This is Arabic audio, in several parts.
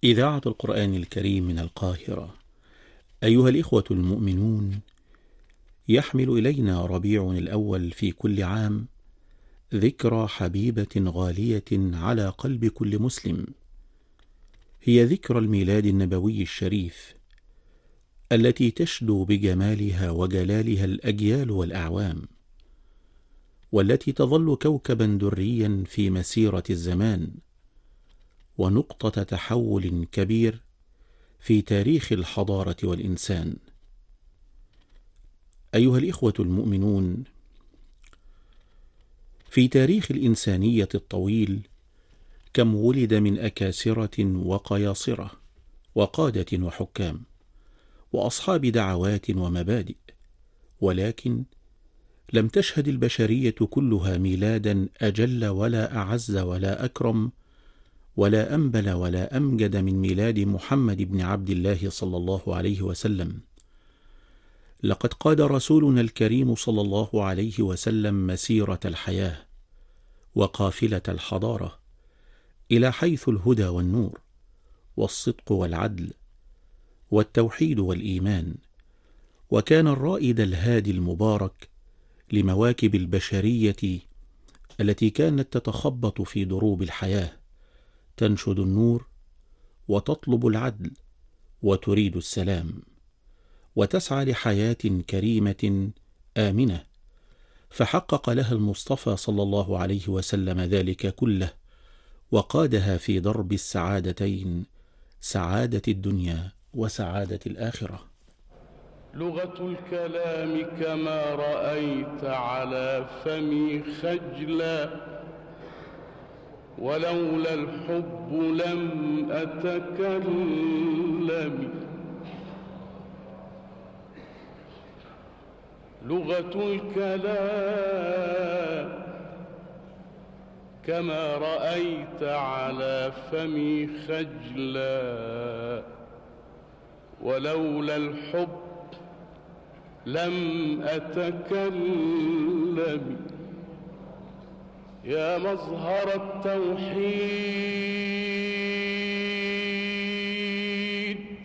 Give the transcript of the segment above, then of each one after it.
إذاعة القرآن الكريم من القاهرة. أيها الإخوة المؤمنون، يحمل إلينا ربيع الأول في كل عام ذكرى حبيبة غالية على قلب كل مسلم، هي ذكرى الميلاد النبوي الشريف التي تشدو بجمالها وجلالها الأجيال والأعوام، والتي تظل كوكبا دريا في مسيرة الزمان ونقطة تحول كبير في تاريخ الحضارة والإنسان. أيها الإخوة المؤمنون، في تاريخ الإنسانية الطويل كم ولد من أكاسرة وقياصرة وقادة وحكام وأصحاب دعوات ومبادئ، ولكن لم تشهد البشرية كلها ميلادا أجل ولا أعز ولا أكرم ولا أنبل ولا أمجد من ميلاد محمد بن عبد الله صلى الله عليه وسلم. لقد قاد رسولنا الكريم صلى الله عليه وسلم مسيرة الحياة وقافلة الحضارة إلى حيث الهدى والنور والصدق والعدل والتوحيد والإيمان، وكان الرائد الهادي المبارك لمواكب البشرية التي كانت تتخبط في دروب الحياة، تنشد النور وتطلب العدل وتريد السلام، وتسعى لحياة كريمة آمنة، فحقق لها المصطفى صلى الله عليه وسلم ذلك كله، وقادها في درب السعادتين، سعادة الدنيا وسعادة الآخرة. لغة الكلام كما رأيت على فمي خجلا، ولولا الحب لم أتكلم. لغة الكلام كما رأيت على فمي خجلا، ولولا الحب لم أتكلم. يا مظهر التوحيد،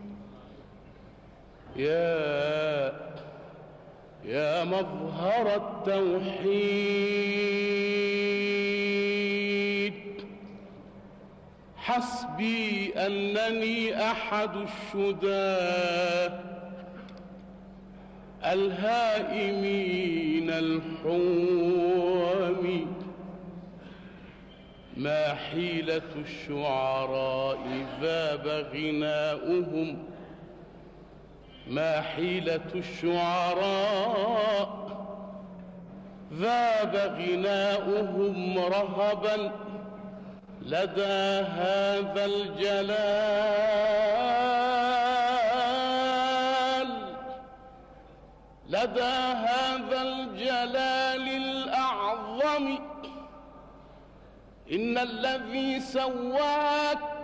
يا مظهر التوحيد، حسبي أنني أحد الشداه الهائمين الحوم. ما حيلة الشعراء ذاب غناؤهم، ما حيلة الشعراء ذاب غناؤهم رهبا لدى هذا الجلال، لدى هذا الجلال الأعظم. إن الذي سواك